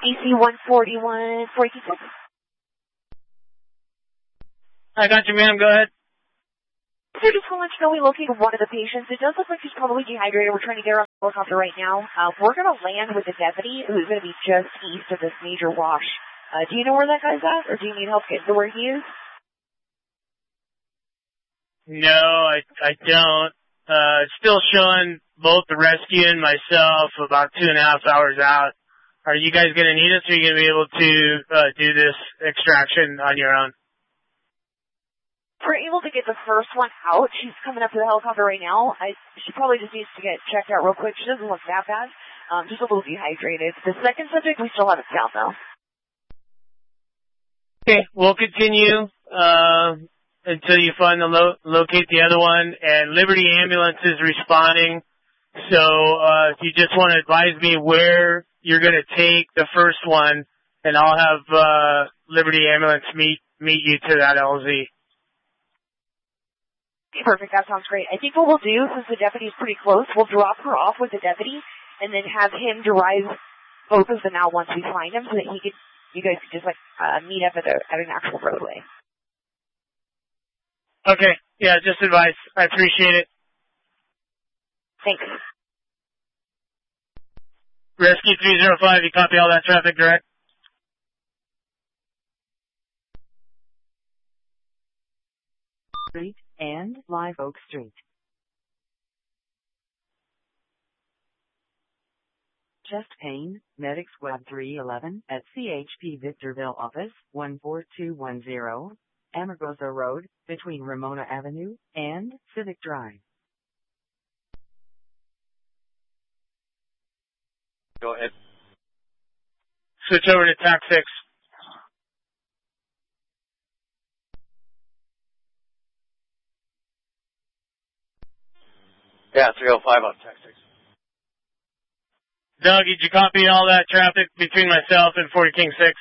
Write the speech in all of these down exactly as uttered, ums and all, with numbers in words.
E C one forty-one, forty-six. I got you, ma'am. Go ahead. So just want to let you know we located one of the patients. It does look like she's probably dehydrated. We're trying to get her on the helicopter right now. Uh, we're going to land with a deputy who's going to be just east of this major wash. Uh, do you know where that guy's at, or do you need help getting to where he is? No, I I don't. Uh, it's still showing both the rescue and myself about two and a half hours out. Are you guys going to need us, or are you going to be able to uh, do this extraction on your own? We're able to get the first one out. She's coming up to the helicopter right now. I, she probably just needs to get checked out real quick. She doesn't look that bad. Um, just a little dehydrated. The second subject, we still haven't found, though. Okay, we'll continue uh, until you find the lo- locate the other one. And Liberty Ambulance is responding. So uh, if you just want to advise me where you're going to take the first one, and I'll have uh, Liberty Ambulance meet meet you to that L Z. Perfect, that sounds great. I think what we'll do, since the deputy's pretty close, we'll drop her off with the deputy and then have him drive both of them out once we find him so that he could, you guys could just like uh, meet up at, a, at an actual roadway. Okay, yeah, just advice. I appreciate it. Thanks. Rescue three oh five, you copy all that traffic direct? Street and Live Oak Street. Chest pain, Medics Web three eleven at C H P Victorville Office, one four two one zero, Amargosa Road, between Ramona Avenue and Civic Drive. Go ahead. Switch over to TAC six. Yeah, three oh five on TAC six. Doug, did you copy all that traffic between myself and forty King six?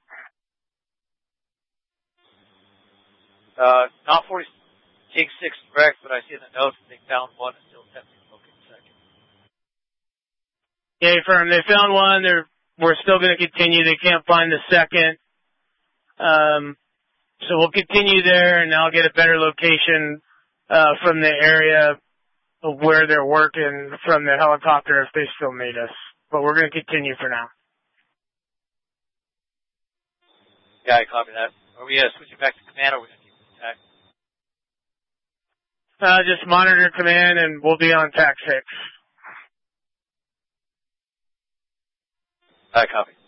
Uh, not forty King six direct, but I see in the notes they found one and still attempting to locate the second. Yeah, firm. They found one. They're we're still going to continue. They can't find the second. Um, so we'll continue there, and I'll get a better location uh, from the area of where they're working from the helicopter if they still need us. But we're going to continue for now. Yeah, I copy that. Are we uh, switching back to command, or are we going to keep this TAC? Uh, just monitor command, and we'll be on TAC six. I copy.